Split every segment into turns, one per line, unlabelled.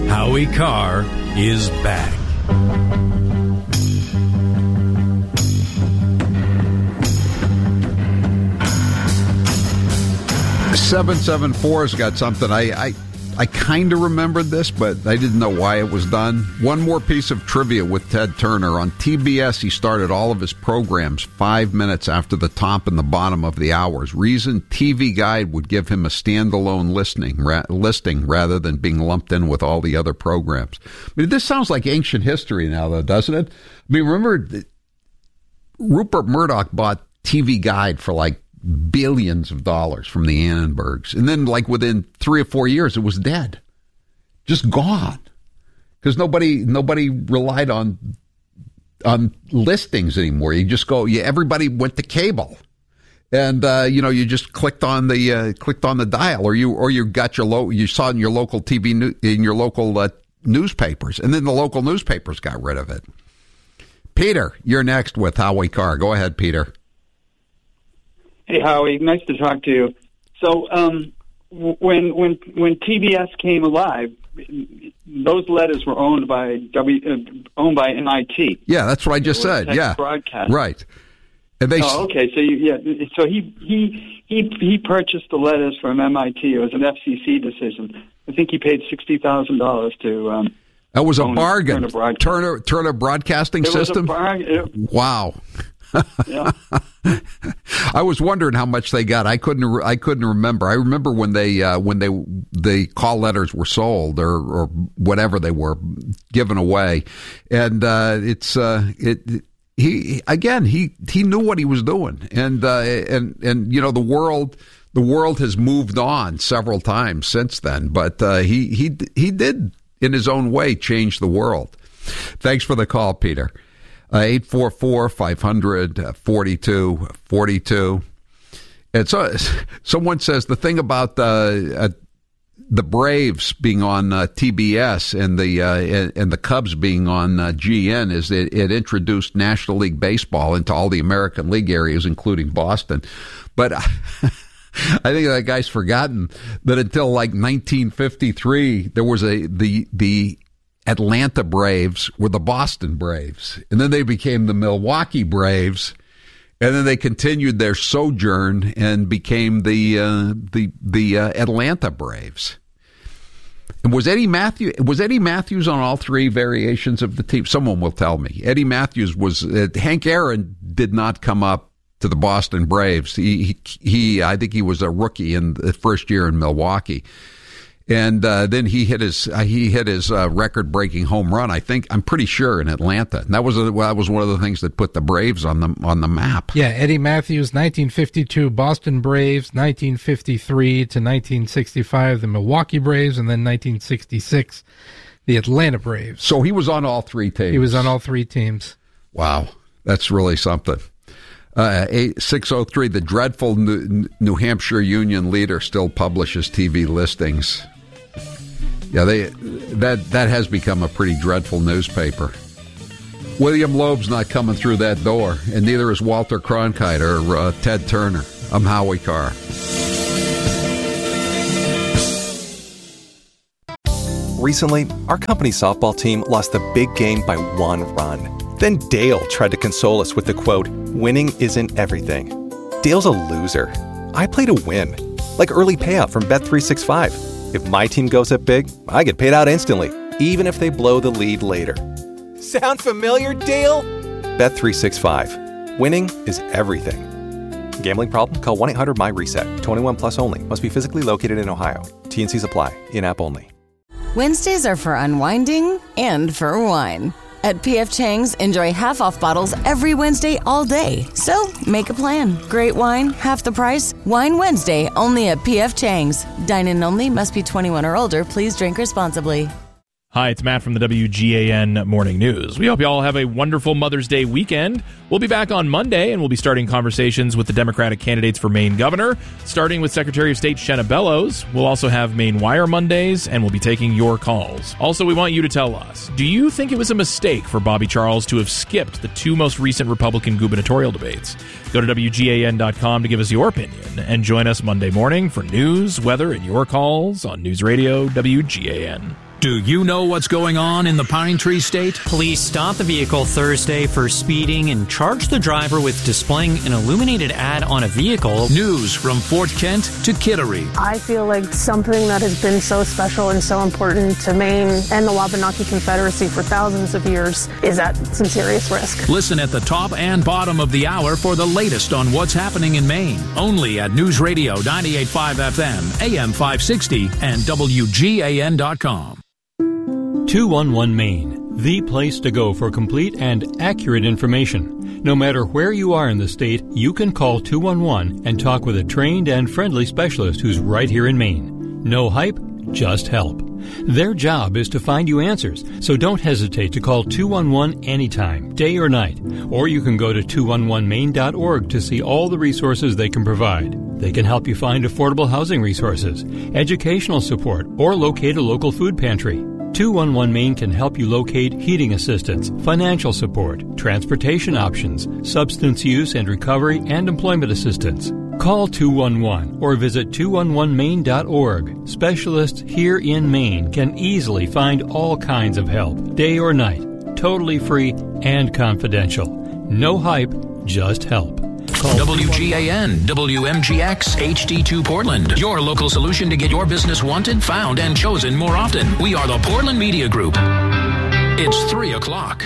Howie Carr is back.
774's got something. I kind of remembered this, but I didn't know why it was done. One more piece of trivia with Ted Turner. On TBS, he started all of his programs 5 minutes after the top and the bottom of the hours. Reason TV Guide would give him a standalone listing rather than being lumped in with all the other programs. I mean, this sounds like ancient history now, though, doesn't it? I mean, remember, Rupert Murdoch bought TV Guide for like billions of dollars from the Annenbergs. And then like within 3 or 4 years, it was dead. Just gone. Because nobody relied on listings anymore. You just go, everybody went to cable. And, you just clicked on the dial, or you got you saw it in your local TV, in your local newspapers. And then the local newspapers got rid of it. Peter, you're next with Howie Carr. Go ahead, Peter.
Hey, Howie, nice to talk to you. So, when TBS came alive, those letters were owned by MIT.
Yeah, that's what I just said. Yeah,
broadcast.
Right. And they.
Oh, okay. So he purchased the letters from MIT. It was an FCC decision. I think he paid $60,000 to.
That was a bargain. Turner Broadcasting System.
It was a bargain.
Wow.
Yeah.
I was wondering how much they got. I couldn't remember. I remember when the call letters were sold or whatever they were given away, and he knew what he was doing, and the world has moved on several times since then, but he did in his own way change the world. Thanks for the call, Peter. 844-500-4242. And so someone says the thing about the Braves being on TBS and the Cubs being on GN is that it introduced National League Baseball into all the American League areas, including Boston. But I think that guy's forgotten that until like 1953, there was the Atlanta Braves were the Boston Braves, and then they became the Milwaukee Braves, and then they continued their sojourn and became the Atlanta Braves. And was Eddie Matthews on all three variations of the team? Someone will tell me. Eddie Matthews was. Hank Aaron did not come up to the Boston Braves. I think he was a rookie in the first year in Milwaukee. And then he hit his record-breaking home run. I'm pretty sure in Atlanta. And that was one of the things that put the Braves on the map.
Yeah, Eddie Matthews, 1952 Boston Braves, 1953 to 1965 the Milwaukee Braves, and then 1966 the Atlanta Braves.
So he was on all three teams.
He was on all three teams.
Wow, that's really something. 603, the dreadful New Hampshire Union Leader still publishes TV listings. Yeah, that has become a pretty dreadful newspaper. William Loeb's not coming through that door, and neither is Walter Cronkite or Ted Turner. I'm Howie Carr.
Recently, our company softball team lost the big game by 1 run. Then Dale tried to console us with the quote, "Winning isn't everything." Dale's a loser. I play to win. Like early payout from Bet365. If my team goes up big, I get paid out instantly, even if they blow the lead later. Sound familiar, Dale? Bet365. Winning is everything. Gambling problem? Call 1-800-MY-RESET. 21 plus only. Must be physically located in Ohio. T&Cs apply. In-app only.
Wednesdays are for unwinding and for wine. At P.F. Chang's, enjoy half-off bottles every Wednesday all day. So, make a plan. Great wine, half the price. Wine Wednesday, only at P.F. Chang's. Dine-in only, must be 21 or older. Please drink responsibly.
Hi, it's Matt from the WGAN Morning News. We hope you all have a wonderful Mother's Day weekend. We'll be back on Monday, and we'll be starting conversations with the Democratic candidates for Maine governor, starting with Secretary of State Shenna Bellows. We'll also have Maine Wire Mondays, and we'll be taking your calls. Also, we want you to tell us, do you think it was a mistake for Bobby Charles to have skipped the 2 most recent Republican gubernatorial debates? Go to WGAN.com to give us your opinion, and join us Monday morning for news, weather, and your calls on News Radio WGAN.
Do you know what's going on in the Pine Tree State?
Police stopped the vehicle Thursday for speeding and charged the driver with displaying an illuminated ad on a vehicle.
News from Fort Kent to Kittery.
I feel like something that has been so special and so important to Maine and the Wabanaki Confederacy for thousands of years is at some serious risk.
Listen at the top and bottom of the hour for the latest on what's happening in Maine. Only at News Radio 98.5 FM, AM 560, and WGAN.com.
211 Maine, the place to go for complete and accurate information. No matter where you are in the state, you can call 211 and talk with a trained and friendly specialist who's right here in Maine. No hype, just help. Their job is to find you answers, so don't hesitate to call 211 anytime, day or night. Or you can go to 211maine.org to see all the resources they can provide. They can help you find affordable housing resources, educational support, or locate a local food pantry. 211 Maine can help you locate heating assistance, financial support, transportation options, substance use and recovery, and employment assistance. Call 211 or visit 211maine.org. Specialists here in Maine can easily find all kinds of help, day or night, totally free and confidential. No hype, just help.
WGAN, WMGX, HD2 Portland. Your local solution to get your business wanted, found, and chosen more often. We are the Portland Media Group. It's 3 o'clock.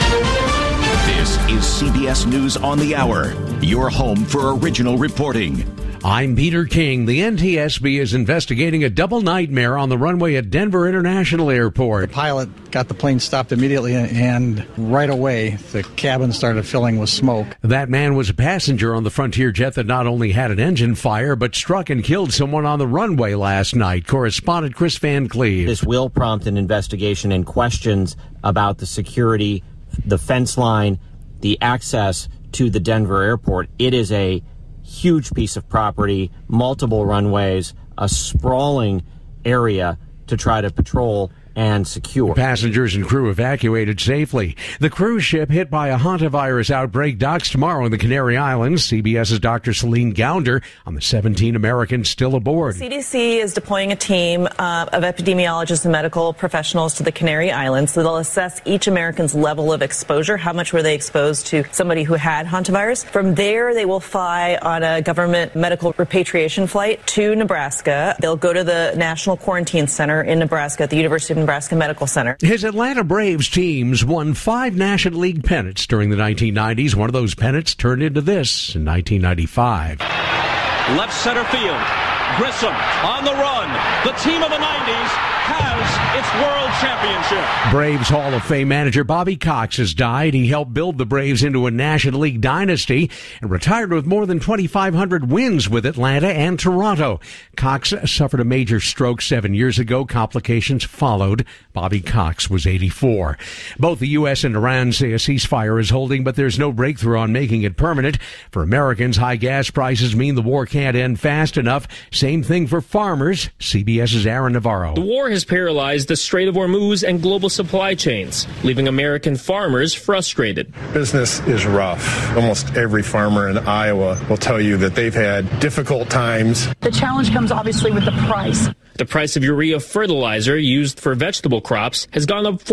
This is CBS News on the Hour, your home for original reporting.
I'm Peter King. The NTSB is investigating a double nightmare on the runway at Denver International Airport.
The pilot got the plane stopped immediately, and right away the cabin started filling with smoke.
That man was a passenger on the Frontier jet that not only had an engine fire, but struck and killed someone on the runway last night. Correspondent Chris Van Cleve.
This will prompt an investigation and questions about the security, the fence line, the access to the Denver airport. It is a huge piece of property, multiple runways, a sprawling area to try to patrol and secure.
Passengers and crew evacuated safely. The cruise ship hit by a hantavirus outbreak docks tomorrow in the Canary Islands. CBS's Dr. Celine Gounder on the 17 Americans still aboard.
CDC is deploying a team of epidemiologists and medical professionals to the Canary Islands. So they'll assess each American's level of exposure. How much were they exposed to somebody who had hantavirus? From there, they will fly on a government medical repatriation flight to Nebraska. They'll go to the National Quarantine Center in Nebraska at the University of Nebraska Medical Center.
His Atlanta Braves teams won 5 National League pennants during the 1990s. One of those pennants turned into this in 1995.
Left center field. Grissom on the run. The team of the 90s has its world championship.
Braves Hall of Fame manager Bobby Cox has died. He helped build the Braves into a National League dynasty and retired with more than 2,500 wins with Atlanta and Toronto. Cox suffered a major stroke 7 years ago. Complications followed. Bobby Cox was 84. Both the U.S. and Iran say a ceasefire is holding, but there's no breakthrough on making it permanent. For Americans, high gas prices mean the war can't end fast enough. Same thing for farmers. CBS's Aaron Navarro.
The war has paralyzed the Strait of Hormuz and global supply chains, leaving American farmers frustrated.
Business is rough. Almost every farmer in Iowa will tell you that they've had difficult times.
The challenge comes obviously with the price.
The price of urea fertilizer used for vegetable crops has gone up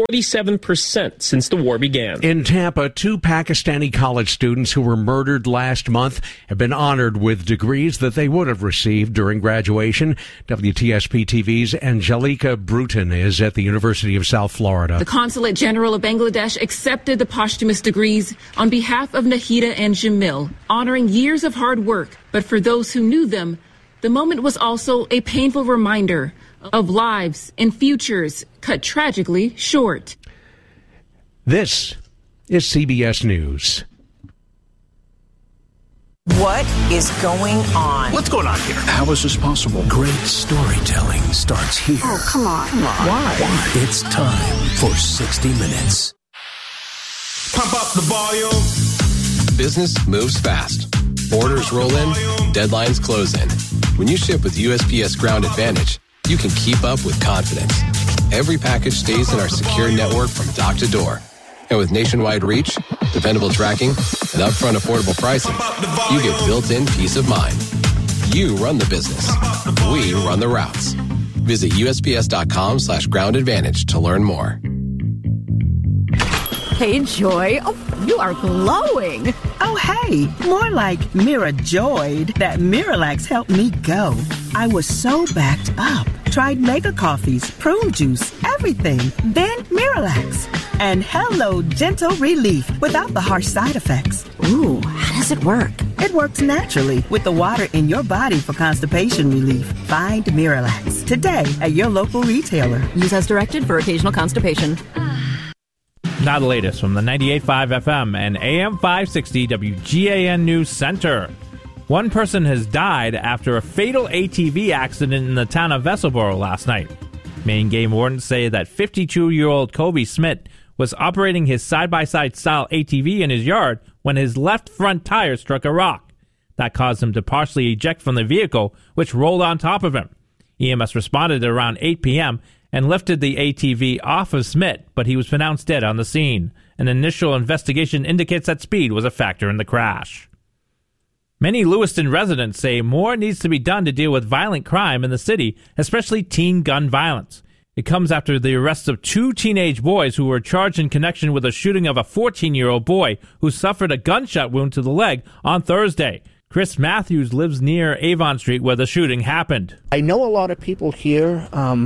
47% since the war began.
In Tampa, 2 Pakistani college students who were murdered last month have been honored with degrees that they would have received during graduation. WTSP TV's Angelica Bruton is at the University of South Florida.
The Consulate General of Bangladesh accepted the posthumous degrees on behalf of Nahida and Jamil, honoring years of hard work. But for those who knew them, the moment was also a painful reminder of lives and futures cut tragically short.
This is CBS News.
What is going on?
What's going on here?
How is this possible? Great storytelling starts here.
Oh, come on.
Why? It's time for 60 Minutes.
Pump up the volume.
Business moves fast. Orders roll in, deadlines close in. When you ship with USPS Ground Advantage, you can keep up with confidence. Every package stays in our secure network from dock to door. And with nationwide reach, dependable tracking, and upfront affordable pricing, you get built-in peace of mind. You run the business. We run the routes. Visit USPS.com/groundadvantage to learn more.
Hey, Joy. Oh, you are glowing.
Oh, hey. More like Mirajoyed. That Miralax helped me go. I was so backed up. Tried mega coffees, prune juice, everything. Then Miralax. And hello, gentle relief without the harsh side effects.
Ooh, how does it work?
It works naturally with the water in your body for constipation relief. Find Miralax today at your local retailer.
Use as directed for occasional constipation.
Now the latest from the 98.5 FM and AM 560 WGAN News Center. One person has died after a fatal ATV accident in the town of Vesselboro last night. Maine game wardens say that 52-year-old Kobe Smith was operating his side-by-side style ATV in his yard when his left front tire struck a rock. That caused him to partially eject from the vehicle, which rolled on top of him. EMS responded at around 8 p.m. and lifted the ATV off of Smith, but he was pronounced dead on the scene. An initial investigation indicates that speed was a factor in the crash. Many Lewiston residents say more needs to be done to deal with violent crime in the city, especially teen gun violence. It comes after the arrests of 2 teenage boys who were charged in connection with a shooting of a 14-year-old boy who suffered a gunshot wound to the leg on Thursday. Chris Matthews lives near Avon Street where the shooting happened.
I know a lot of people here, and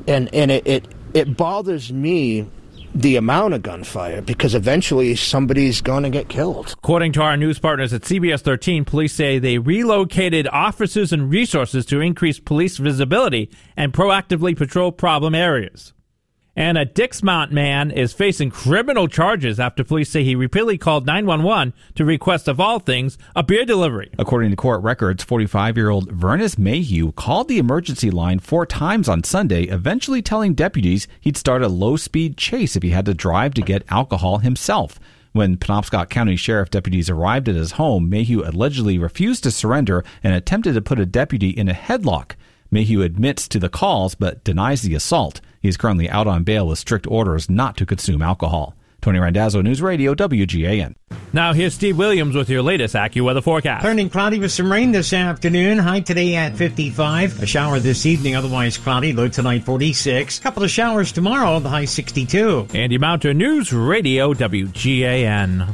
it bothers me, the amount of gunfire, because eventually somebody's going to get killed.
According to our news partners at CBS 13, police say they relocated officers and resources to increase police visibility and proactively patrol problem areas. And a Dixmont man is facing criminal charges after police say he repeatedly called 911 to request, of all things, a beer delivery.
According to court records, 45-year-old Vernis Mayhew called the emergency line 4 times on Sunday, eventually telling deputies he'd start a low-speed chase if he had to drive to get alcohol himself. When Penobscot County Sheriff deputies arrived at his home, Mayhew allegedly refused to surrender and attempted to put a deputy in a headlock. Mayhew admits to the calls but denies the assault. He is currently out on bail with strict orders not to consume alcohol. Tony Randazzo, News Radio, WGAN.
Now here's Steve Williams with your latest AccuWeather forecast.
Turning cloudy with some rain this afternoon. High today at 55. A shower this evening, otherwise cloudy. Low tonight 46. Couple of showers tomorrow, the high 62.
Andy Mounter, News Radio, WGAN.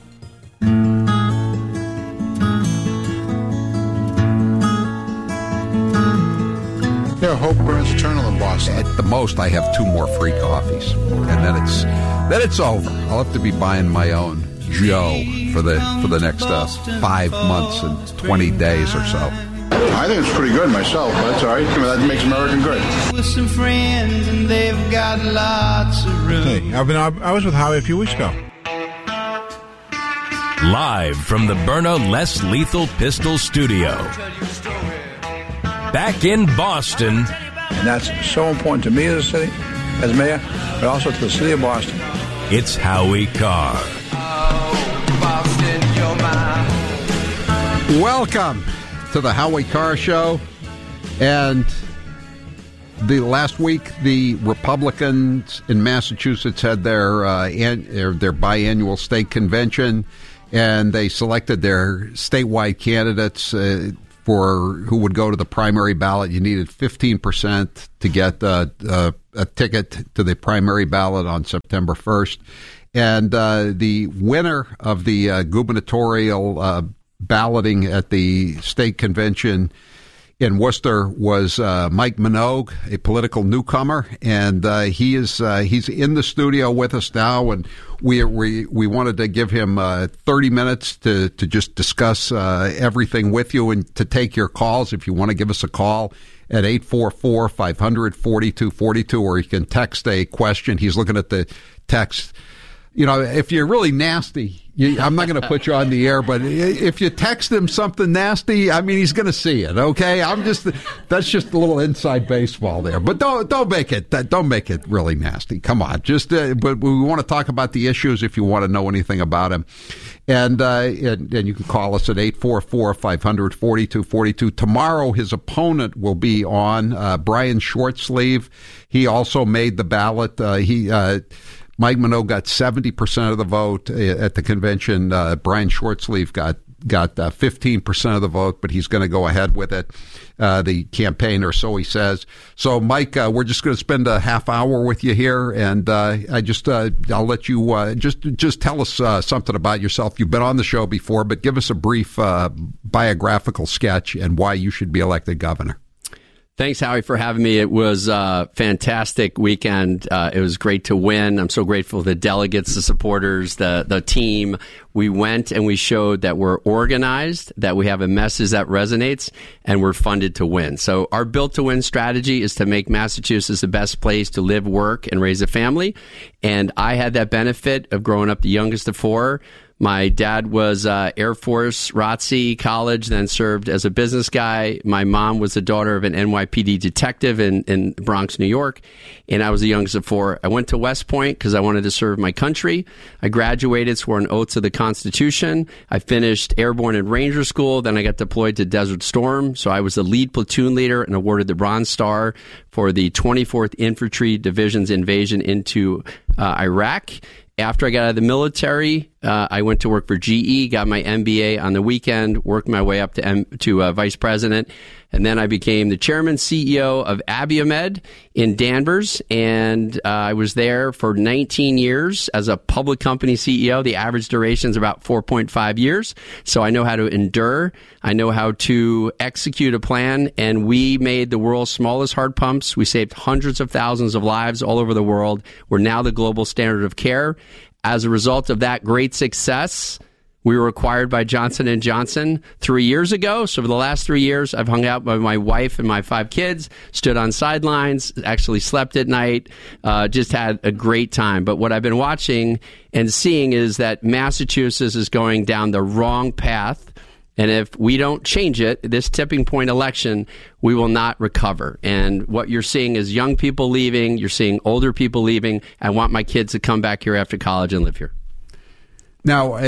Yeah, hope burns eternal in Boston. At the most, I have 2 more free coffees, and then it's over. I'll have to be buying my own Joe for the next 5 months and 20 days or so.
I think it's pretty good myself, but that's all right. That makes American great.
With some friends, and they've got lots of room.
Hey, I was with Howie a few weeks ago.
Live from the Byrna Less Lethal Pistol Studio. Back in Boston.
And that's so important to me as a city, as mayor, but also to the city of Boston.
It's Howie Carr.
Oh, Boston, you're mine. Welcome to the Howie Carr Show. And the last week, the Republicans in Massachusetts had their biannual state convention, and they selected their statewide candidates for who would go to the primary ballot. You needed 15% to get a ticket to the primary ballot on September 1st. And the winner of the gubernatorial balloting at the state convention in Worcester was Mike Minogue, a political newcomer, and he's in the studio with us now, and we wanted to give him 30 minutes to just discuss everything with you and to take your calls. If you want to give us a call at 844-500-4242, or you can text a question. He's looking at the text. You know, if you're really nasty, I'm not going to put you on the air, but if you text him something nasty, I mean, he's going to see it. Okay, that's just a little inside baseball there. But don't make it really nasty. Come on, but we want to talk about the issues if you want to know anything about him, and you can call us at 844-500-4242. Tomorrow, his opponent will be on Brian Shortsleeve. He also made the ballot. Mike Minogue got 70% of the vote at the convention. Brian Shortsleeve got got 15% of the vote, but he's going to go ahead with it, the campaign, or so he says. So, Mike, we're just going to spend a half hour with you here, and I'll let you just tell us something about yourself. You've been on the show before, but give us a brief biographical sketch and why you should be elected governor.
Thanks, Howie, for having me. It was a fantastic weekend. It was great to win. I'm so grateful to the delegates, the supporters, the team. We went and we showed that we're organized, that we have a message that resonates, and we're funded to win. So our Built to Win strategy is to make Massachusetts the best place to live, work, and raise a family. And I had that benefit of growing up the youngest of four. My dad was Air Force, ROTC college, then served as a business guy. My mom was the daughter of an NYPD detective in Bronx, New York, and I was the youngest of four. I went to West Point because I wanted to serve my country. I graduated, swore an oath to the Constitution. I finished Airborne and Ranger School. Then I got deployed to Desert Storm, so I was the lead platoon leader and awarded the Bronze Star for the 24th Infantry Division's invasion into Iraq. After I got out of the military, I went to work for GE, got my MBA on the weekend, worked my way up to vice president, and then I became the chairman, CEO of Abiomed in Danvers, and I was there for 19 years as a public company CEO. The average duration is about 4.5 years, so I know how to endure. I know how to execute a plan, and we made the world's smallest heart pumps. We saved hundreds of thousands of lives all over the world. We're now the global standard of care. As a result of that great success, we were acquired by Johnson & Johnson 3 years ago. So for the last 3 years, I've hung out with my wife and my 5 kids, stood on sidelines, actually slept at night, just had a great time. But what I've been watching and seeing is that Massachusetts is going down the wrong path. And if we don't change it, this tipping point election, we will not recover. And what you're seeing is young people leaving. You're seeing older people leaving. I want my kids to come back here after college and live here.
Now,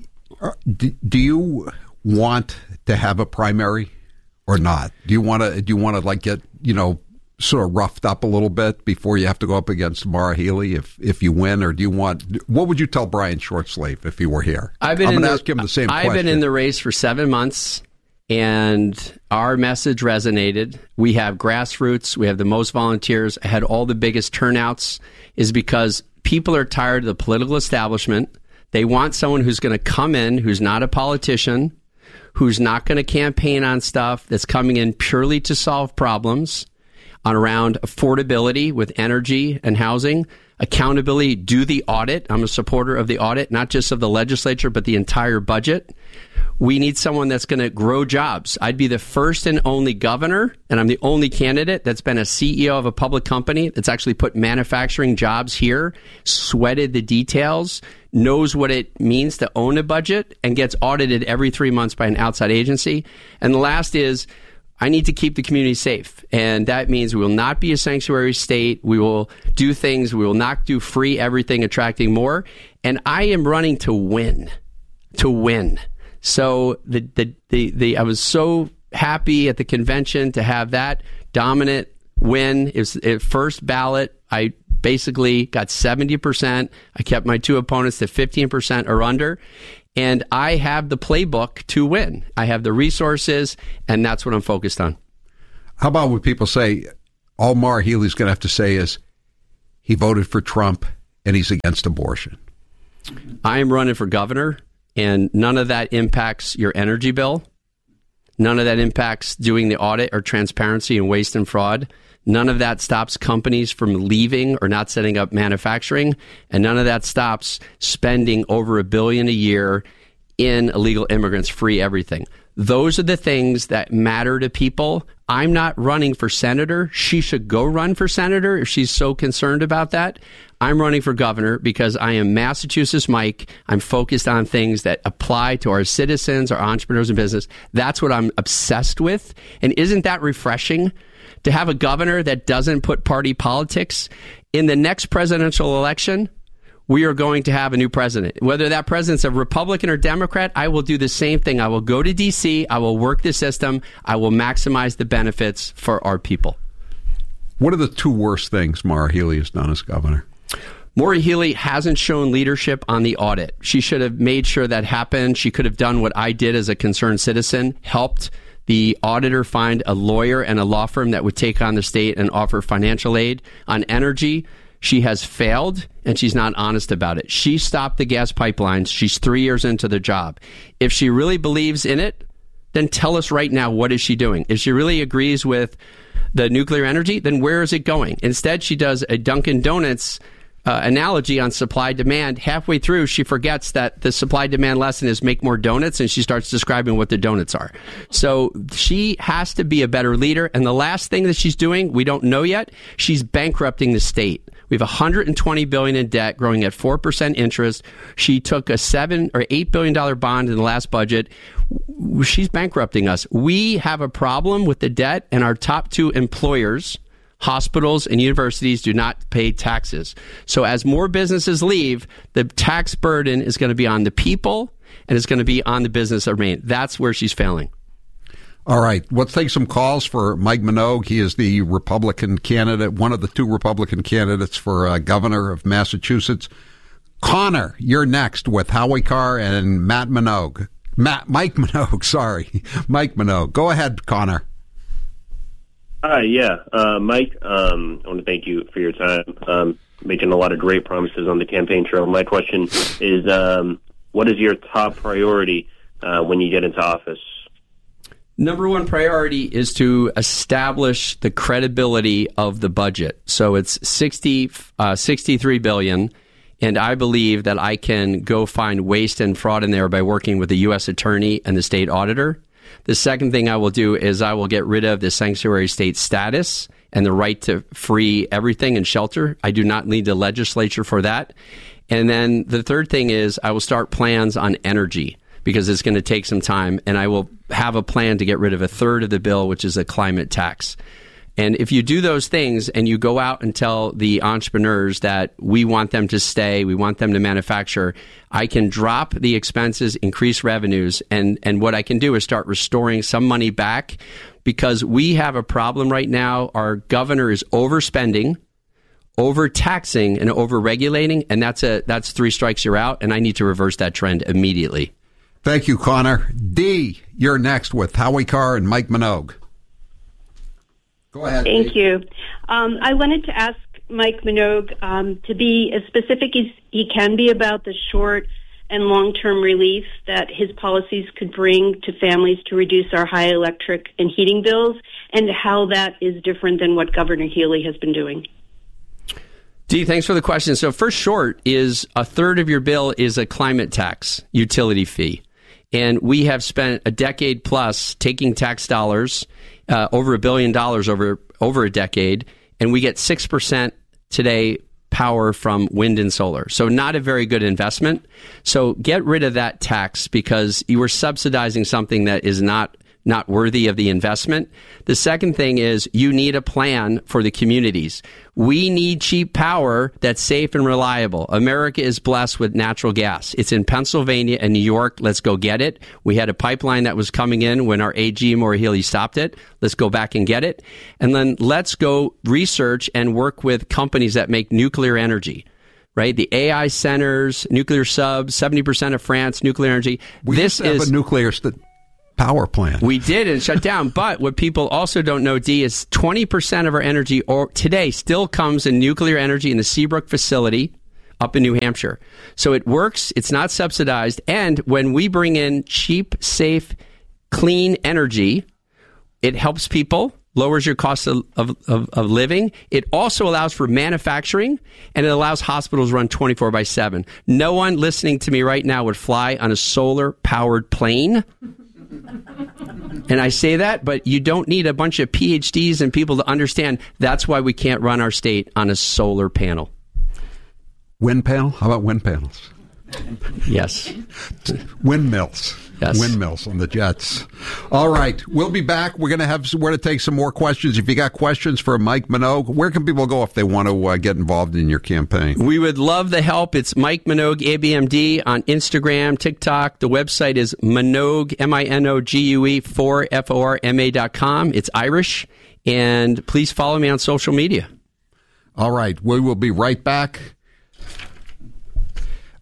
do you want to have a primary or not? Do you want to like get, sort of roughed up a little bit before you have to go up against Maura Healey if you win, or what would you tell Brian Shortslave if he were here? I'm going to ask him the same question.
I've been in the race for 7 months, and our message resonated. We have grassroots. We have the most volunteers. I had all the biggest turnouts, is because people are tired of the political establishment. They want someone who's going to come in, who's not a politician, who's not going to campaign on stuff, that's coming in purely to solve problems on around affordability with energy and housing, accountability, do the audit. I'm a supporter of the audit, not just of the legislature, but the entire budget. We need someone that's going to grow jobs. I'd be the first and only governor, and I'm the only candidate that's been a CEO of a public company that's actually put manufacturing jobs here, sweated the details, knows what it means to own a budget, and gets audited every 3 months by an outside agency. And the last is, I need to keep the community safe, and that means we will not be a sanctuary state. We will do things. We will not do free everything, attracting more. And I am running to win. So I was so happy at the convention to have that dominant win. It was at first ballot. I basically got 70%. I kept my 2 opponents to 15% or under. And I have the playbook to win. I have the resources, and that's what I'm focused on.
How about when people say, all Maura Healey's going to have to say is, he voted for Trump and he's against abortion?
I am running for governor, and none of that impacts your energy bill. None of that impacts doing the audit or transparency and waste and fraud. None of that stops companies from leaving or not setting up manufacturing. And none of that stops spending over $1 billion a year in illegal immigrants, free everything. Those are the things that matter to people. I'm not running for senator. She should go run for senator if she's so concerned about that. I'm running for governor because I am Massachusetts Mike. I'm focused on things that apply to our citizens, our entrepreneurs and business. That's what I'm obsessed with. And isn't that refreshing? To have a governor that doesn't put party politics. In the next presidential election, we are going to have a new president. Whether that president's a Republican or Democrat, I will do the same thing. I will go to D.C., I will work the system, I will maximize the benefits for our people.
What are the 2 worst things Maura Healey has done as governor?
Maura Healey hasn't shown leadership on the audit. She should have made sure that happened. She could have done what I did as a concerned citizen, helped the auditor find a lawyer and a law firm that would take on the state and offer financial aid. On energy, she has failed, and she's not honest about it. She stopped the gas pipelines. She's 3 years into the job. If she really believes in it, then tell us right now, what is she doing? If she really agrees with the nuclear energy, then where is it going? Instead, she does a Dunkin' Donuts analogy on supply-demand. Halfway through, she forgets that the supply-demand lesson is make more donuts, and she starts describing what the donuts are. So she has to be a better leader. And the last thing that she's doing, we don't know yet, she's bankrupting the state. We have $120 billion in debt, growing at 4% interest. She took a $7 or $8 billion bond in the last budget. She's bankrupting us. We have a problem with the debt, and our top two employers, hospitals and universities, do not pay taxes. So as more businesses leave, the tax burden is going to be on the people, and it's going to be on the business of Maine. That's where she's failing.
All right. Let's take some calls for Mike Minogue. He is the Republican candidate, one of the two Republican candidates for governor of Massachusetts. Connor, you're next with Howie Carr and Mike Minogue. Mike Minogue. Go ahead, Connor.
Hi, Mike, I want to thank you for your time. Making a lot of great promises on the campaign trail. My question is, what is your top priority when you get into office?
Number one priority is to establish the credibility of the budget. So it's $63 billion, and I believe that I can go find waste and fraud in there by working with the U.S. attorney and the state auditor. The second thing I will do is I will get rid of the sanctuary state status and the right to free everything and shelter. I do not need the legislature for that. And then the third thing is I will start plans on energy, because it's going to take some time, and I will have a plan to get rid of a third of the bill, which is a climate tax. And if you do those things and you go out and tell the entrepreneurs that we want them to stay, we want them to manufacture, I can drop the expenses, increase revenues, and what I can do is start restoring some money back, because we have a problem right now. Our governor is overspending, overtaxing, and overregulating, and that's 3 strikes, you're out, and I need to reverse that trend immediately.
Thank you, Connor. Dee, you're next with Howie Carr and Mike Minogue. Go ahead.
Thank you. I wanted to ask Mike Minogue to be as specific as he can be about the short and long-term relief that his policies could bring to families to reduce our high electric and heating bills, and how that is different than what Governor Healey has been doing.
Dee, thanks for the question. So first short is a third of your bill is a climate tax utility fee. And we have spent a decade plus taking tax dollars, over $1 billion over a decade, and we get 6% today power from wind and solar. So not a very good investment. So get rid of that tax, because you are subsidizing something that is not worthy of the investment. The second thing is you need a plan for the communities. We need cheap power that's safe and reliable. America is blessed with natural gas. It's in Pennsylvania and New York. Let's go get it. We had a pipeline that was coming in when our AG, Maura Healey, stopped it. Let's go back and get it. And then let's go research and work with companies that make nuclear energy. Right? The AI centers, nuclear subs, 70% of France, nuclear energy.
This is a nuclear power plant.
We did, and shut down. But what people also don't know, Dee, is 20% of our energy today still comes in nuclear energy in the Seabrook facility up in New Hampshire. So it works. It's not subsidized. And when we bring in cheap, safe, clean energy, it helps people, lowers your cost of living. It also allows for manufacturing, and it allows hospitals to run 24/7. No one listening to me right now would fly on a solar-powered plane. And I say that, but you don't need a bunch of PhDs and people to understand that's why we can't run our state on a solar panel.
Wind panel? How about wind panels?
Yes.
Windmills.
Yes.
Windmills on the jets. All right. We'll be back. We're going to take some more questions. If you got questions for Mike Minogue, where can people go if they want to get involved in your campaign?
We would love the help. It's Mike Minogue, ABMD, on Instagram, TikTok. The website is Minogue, MINOGUE, 4FORMA.com. It's Irish. And please follow me on social media.
All right. We will be right back.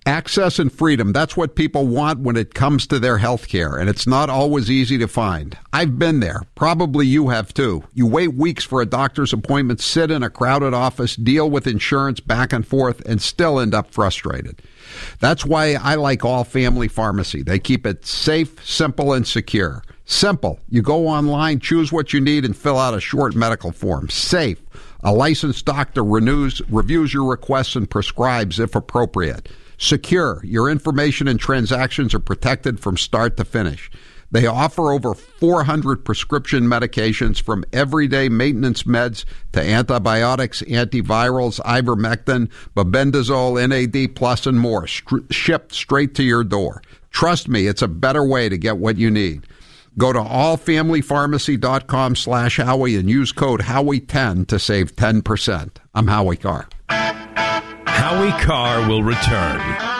Access and freedom, that's what people want when it comes to their health care, and it's not always easy to find. I've been there. Probably you have too. You wait weeks for a doctor's appointment, sit in a crowded office, deal with insurance back and forth, and still end up frustrated. That's why I like All Family Pharmacy. They keep it safe, simple, and secure. Simple. You go online, choose what you need, and fill out a short medical form. Safe. A licensed doctor reviews your requests and prescribes if appropriate. Secure. Your information and transactions are protected from start to finish. They offer over 400 prescription medications, from everyday maintenance meds to antibiotics, antivirals, ivermectin, bebendazole, NAD+, and more, shipped straight to your door. Trust me, it's a better way to get what you need. Go to allfamilypharmacy.com/Howie and use code Howie10 to save 10%. I'm Howie Carr.
Howie Carr will return